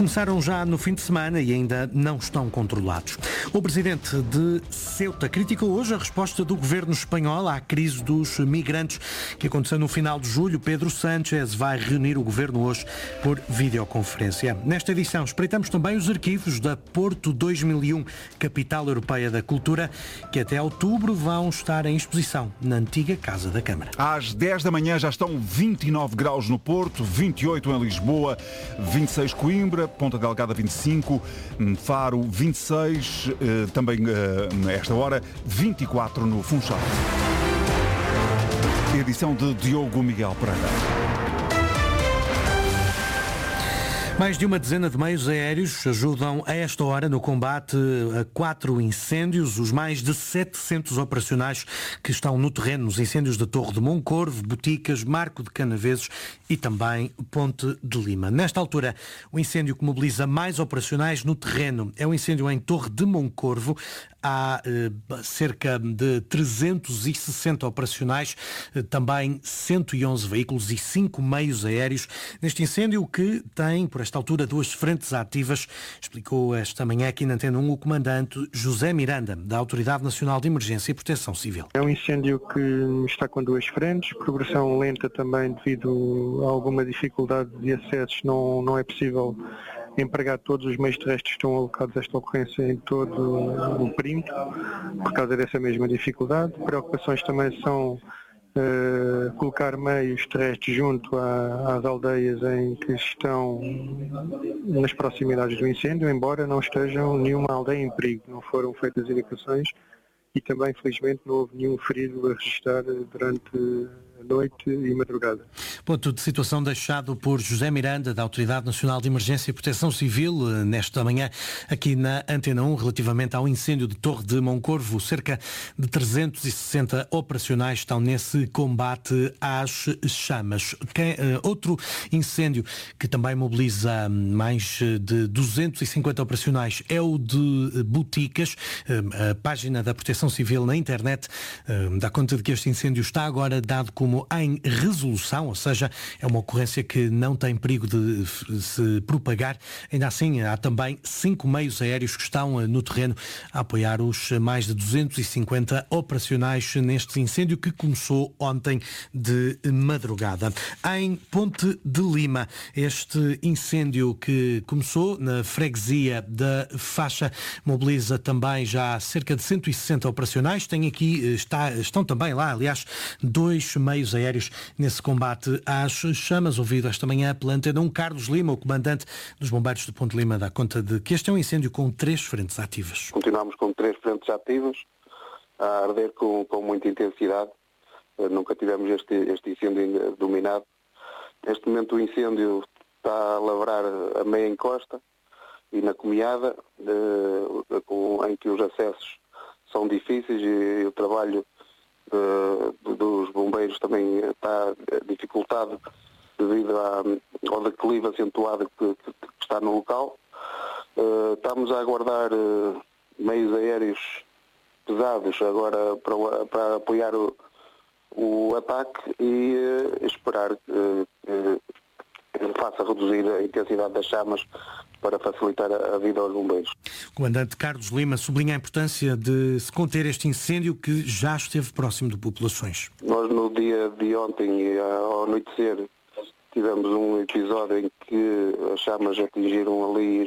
começaram já no fim de semana e ainda não estão controlados. O presidente de Ceuta criticou hoje a resposta do governo espanhol à crise dos migrantes que aconteceu no final de julho. Pedro Sánchez vai reunir o governo hoje por videoconferência. Nesta edição espreitamos também os arquivos da Porto 2001, capital europeia da cultura, que até outubro vão estar em exposição na antiga Casa da Câmara. Às 10 da manhã já estão 29 graus no Porto, 28 em Lisboa, 26 Coimbra, Ponta Delgada 25, Faro 26, também a esta hora 24 no Funchal. Edição de Diogo Miguel Pereira. Mais de uma dezena de meios aéreos ajudam a esta hora no combate a 4 incêndios, os mais de 700 operacionais que estão no terreno, nos incêndios da Torre de Moncorvo, Boticas, Marco de Canaveses e também Ponte de Lima. Nesta altura, o incêndio que mobiliza mais operacionais no terreno é o incêndio em Torre de Moncorvo. Há cerca de 360 operacionais, também 111 veículos e 5 meios aéreos. Neste incêndio que tem, por esta altura, 2 frentes ativas, explicou esta manhã aqui na Antena 1 o comandante José Miranda, da Autoridade Nacional de Emergência e Proteção Civil. É um incêndio que está com 2 frentes, progressão lenta também devido a alguma dificuldade de acessos, não é possível empregar todos os meios terrestres que estão alocados a esta ocorrência em todo o perímetro, por causa dessa mesma dificuldade. Preocupações também são colocar meios terrestres junto às aldeias em que estão nas proximidades do incêndio, embora não estejam nenhuma aldeia em perigo, não foram feitas indicações e também, felizmente, não houve nenhum ferido a registrar durante a noite e madrugada. Ponto de situação deixado por José Miranda, da Autoridade Nacional de Emergência e Proteção Civil, nesta manhã aqui na Antena 1, relativamente ao incêndio de Torre de Moncorvo. Cerca de 360 operacionais estão nesse combate às chamas. Outro incêndio que também mobiliza mais de 250 operacionais é o de Boticas. A página da Proteção Civil na internet dá conta de que este incêndio está agora dado como em resolução, ou seja, é uma ocorrência que não tem perigo de se propagar. Ainda assim, há também 5 meios aéreos que estão no terreno a apoiar os mais de 250 operacionais neste incêndio que começou ontem de madrugada. Em Ponte de Lima, este incêndio que começou na freguesia da Faixa mobiliza também já cerca de 160 operacionais. Tem aqui, estão também lá, aliás, 2 meios aéreos nesse combate às chamas, ouvido esta manhã pela Antena 1. Carlos Lima, o comandante dos bombeiros de Ponte de Lima, dá conta de que este é um incêndio com 3 frentes ativas. Continuamos com 3 frentes ativas, a arder com muita intensidade. Nunca tivemos este incêndio dominado. Neste momento o incêndio está a lavrar a meia encosta e na comiada, em que os acessos são difíceis e o trabalho dos bombeiros também está dificultado devido ao declive acentuado que está no local. Estamos a aguardar meios aéreos pesados agora para apoiar o ataque e esperar que faça reduzir a intensidade das chamas para facilitar a vida aos bombeiros. O comandante Carlos Lima sublinha a importância de se conter este incêndio que já esteve próximo de populações. Nós no dia de ontem, ao anoitecer, tivemos um episódio em que as chamas atingiram ali,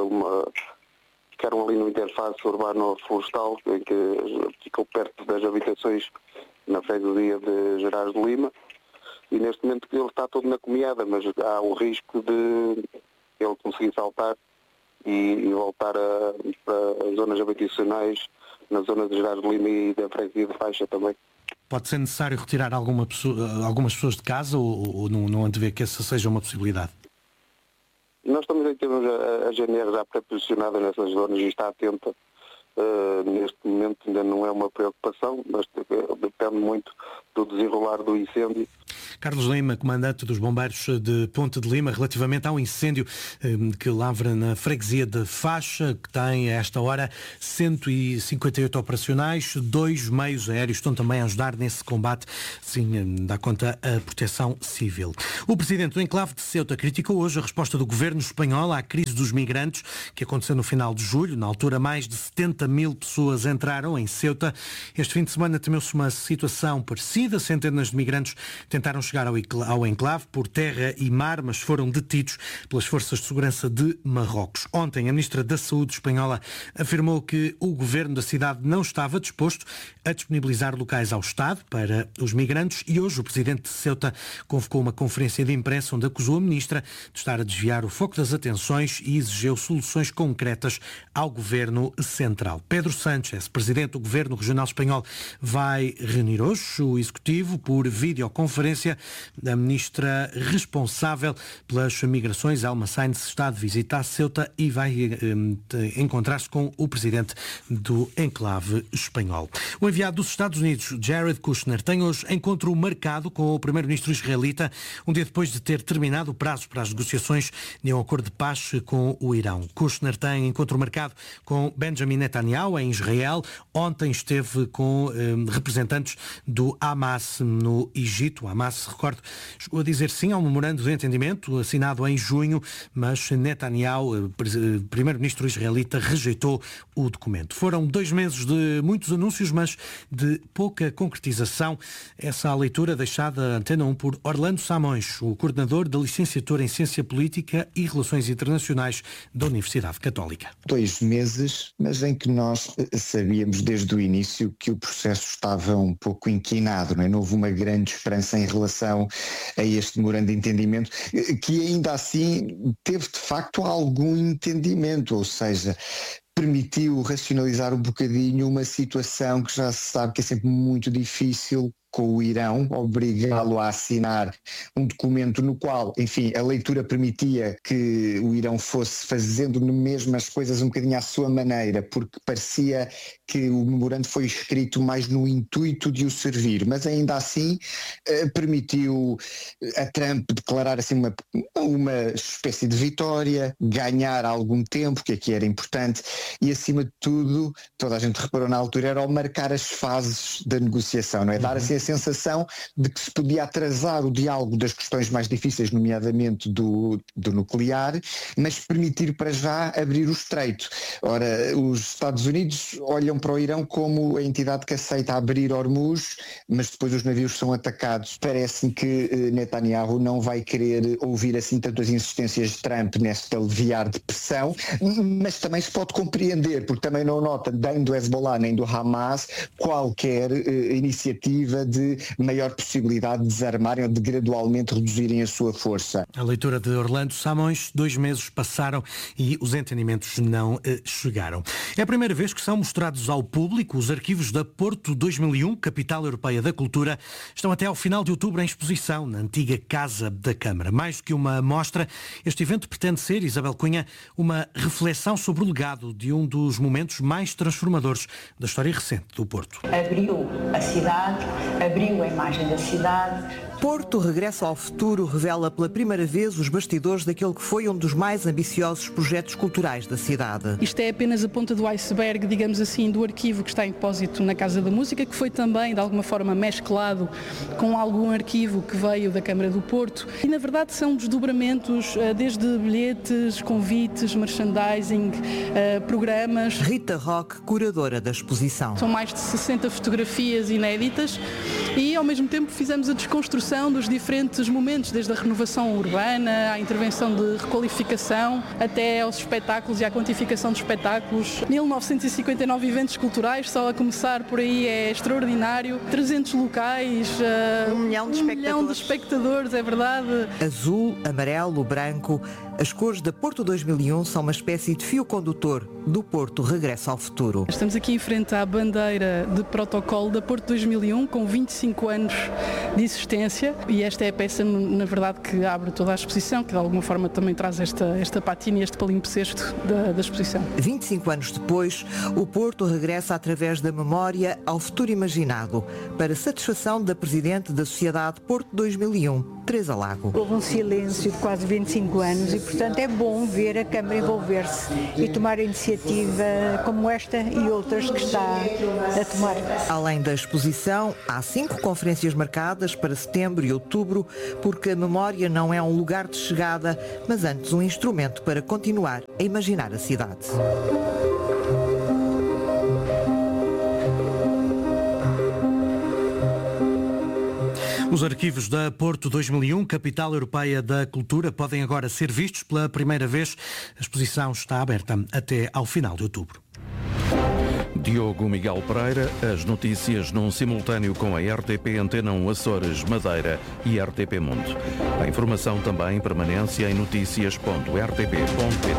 ficaram ali no interface urbano-florestal, em que ficou perto das habitações na freguesia de Gerardo de Lima. E neste momento ele está todo na comiada, mas há o risco de ele conseguir saltar e voltar para as zonas habitacionais na zona de Gerardo de Lima e da freguesia de Faixa também. Pode ser necessário retirar algumas pessoas de casa ou não antevê que essa seja uma possibilidade? Nós também temos a GNR já pré-posicionada nessas zonas e está atenta. Neste momento ainda não é uma preocupação, mas depende muito do desenrolar do incêndio. Carlos Lima, comandante dos bombeiros de Ponte de Lima, relativamente ao incêndio que lavra na freguesia de Faixa, que tem a esta hora 158 operacionais, 2 meios aéreos estão também a ajudar nesse combate, sim, dá conta a Proteção Civil. O presidente do enclave de Ceuta criticou hoje a resposta do governo espanhol à crise dos migrantes, que aconteceu no final de julho. Na altura, mais de 70 mil pessoas entraram em Ceuta. Este fim de semana temeu-se uma situação parecida. Centenas de migrantes tentaram chegar ao enclave por terra e mar, mas foram detidos pelas forças de segurança de Marrocos. Ontem, a ministra da Saúde espanhola afirmou que o governo da cidade não estava disposto a disponibilizar locais ao Estado para os migrantes e hoje o presidente de Ceuta convocou uma conferência de imprensa onde acusou a ministra de estar a desviar o foco das atenções e exigiu soluções concretas ao governo central. Pedro Sánchez, presidente do governo regional espanhol, vai reunir hoje o executivo por videoconferência. A ministra responsável pelas migrações, Elma Sainz, está de visita a Ceuta e vai encontrar-se com o presidente do enclave espanhol. O enviado dos Estados Unidos, Jared Kushner, tem hoje encontro marcado com o primeiro-ministro israelita, um dia depois de ter terminado o prazo para as negociações de um acordo de paz com o Irão. Kushner tem encontro marcado com Benjamin Netanyahu em Israel. Ontem esteve com representantes do Hamas no Egito. O Hamas, recordo, chegou a dizer sim ao memorando de entendimento assinado em junho, mas Netanyahu, primeiro-ministro israelita, rejeitou o documento. Foram 2 meses de muitos anúncios, mas de pouca concretização. Essa é a leitura deixada à Antena 1 por Orlando Samões, o coordenador da licenciatura em Ciência Política e Relações Internacionais da Universidade Católica. 2 meses, mas em que nós sabíamos desde o início que o processo estava um pouco inquinado, não é? Não houve uma grande esperança em relação a este memorando de entendimento, que ainda assim teve de facto algum entendimento, ou seja, permitiu racionalizar um bocadinho uma situação que já se sabe que é sempre muito difícil com o Irão, obrigá-lo a assinar um documento no qual, enfim, a leitura permitia que o Irão fosse fazendo mesmo as coisas um bocadinho à sua maneira, porque parecia que o memorando foi escrito mais no intuito de o servir, mas ainda assim permitiu a Trump declarar assim uma espécie de vitória, ganhar algum tempo, que aqui era importante, e acima de tudo, toda a gente reparou na altura, era ao marcar as fases da negociação, não é? Dar assim a sensação de que se podia atrasar o diálogo das questões mais difíceis, nomeadamente do nuclear, mas permitir para já abrir o estreito. Ora, os Estados Unidos olham para o Irão como a entidade que aceita abrir Hormuz, mas depois os navios são atacados. Parece-me que Netanyahu não vai querer ouvir assim tantas insistências de Trump neste aliviar de pressão, mas também se pode compreender, porque também não nota nem do Hezbollah nem do Hamas qualquer iniciativa de maior possibilidade de desarmarem ou de gradualmente reduzirem a sua força. A leitura de Orlando Samões, 2 meses passaram e os entendimentos não chegaram. É a primeira vez que são mostrados ao público os arquivos da Porto 2001, Capital Europeia da Cultura. Estão até ao final de outubro em exposição na antiga Casa da Câmara. Mais do que uma mostra, este evento pretende ser, Isabel Cunha, uma reflexão sobre o legado de um dos momentos mais transformadores da história recente do Porto. Abriu a cidade, abriu a imagem da cidade. Porto Regresso ao Futuro revela pela primeira vez os bastidores daquele que foi um dos mais ambiciosos projetos culturais da cidade. Isto é apenas a ponta do iceberg, digamos assim, do arquivo que está em depósito na Casa da Música, que foi também, de alguma forma, mesclado com algum arquivo que veio da Câmara do Porto. E, na verdade, são desdobramentos desde bilhetes, convites, merchandising, programas. Rita Roque, curadora da exposição. São mais de 60 fotografias inéditas e, ao mesmo tempo, fizemos a desconstrução dos diferentes momentos, desde a renovação urbana, à intervenção de requalificação, até aos espetáculos e à quantificação de espetáculos. 1959 eventos culturais, só a começar por aí é extraordinário. 300 locais, 1 milhão de espectadores. É verdade. Azul, amarelo, branco, As cores da Porto 2001 são uma espécie de fio condutor do Porto Regresso ao Futuro. Estamos aqui em frente à bandeira de protocolo da Porto 2001, com 25 anos de existência, e esta é a peça, na verdade, que abre toda a exposição, que de alguma forma também traz esta patina e este palimpsesto da exposição. 25 anos depois, o Porto regressa através da memória ao futuro imaginado, para satisfação da Presidente da Sociedade Porto 2001, Teresa Lago. Houve um silêncio de quase 25 anos e, portanto, é bom ver a Câmara envolver-se e tomar a iniciativa como esta e outras que está a tomar. Além da exposição, há 5 conferências marcadas para setembro e outubro, porque a memória não é um lugar de chegada, mas antes um instrumento para continuar a imaginar a cidade. Os arquivos da Porto 2001, Capital Europeia da Cultura, podem agora ser vistos pela primeira vez. A exposição está aberta até ao final de outubro. Diogo Miguel Pereira, as notícias num simultâneo com a RTP Antena 1 Açores, Madeira e RTP Mundo. A informação também em permanência em noticias.rtp.pt.